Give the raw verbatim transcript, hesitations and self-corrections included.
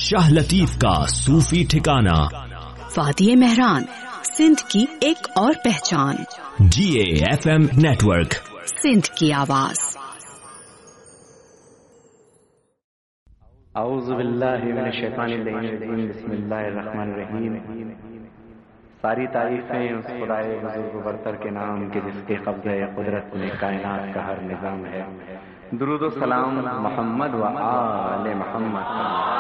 शाह लतीफ का सूफी ठिकाना। वादिये मेहरान, सिंध की एक और पहचान। जी A F M network, Sindh की आवाज। औज़ु बिल्लाहि मिनश शैतानिर रजीम, बिस्मिल्लाहिर रहमानिर रहीम। सारी तारीफें उस खुदाए बुजुर्ग बरतर के नाम के जिसके कब्ज़े कुदरत में कायनात का हर निजाम है। दुरूद व सलाम मोहम्मद व आले मोहम्मद।